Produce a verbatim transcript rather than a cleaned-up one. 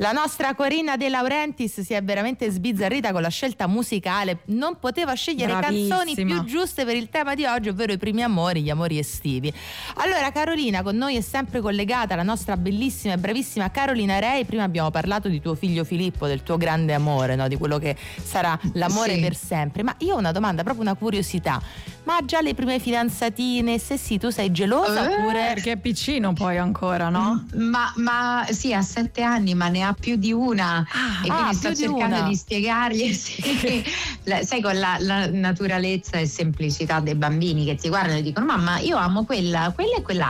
La nostra Corinna De Laurentiis si è veramente sbizzarrita con la scelta musicale, non poteva scegliere Bravissima. canzoni più giuste per il tema di oggi, ovvero i primi amori, gli amori estivi. Allora Carolina, con noi è sempre collegata la nostra bellissima e bravissima Carolina Rei. Prima abbiamo parlato di tuo figlio Filippo, del tuo grande amore, no? Di quello che sarà l'amore Sì. per sempre. Ma io ho una domanda, proprio una curiosità: ma ha già le prime fidanzatine? Se sì, tu sei gelosa Eh, oppure... Perché è piccino poi ancora, no? Ma, ma sì, ha sette anni, ma ne ha più di una. Ah, e quindi ah, sto più di cercando una. di spiegargli, sì, la- sai, con la, la naturalezza e semplicità dei bambini che ti guardano e dicono: mamma, io amo quella, quella e quella.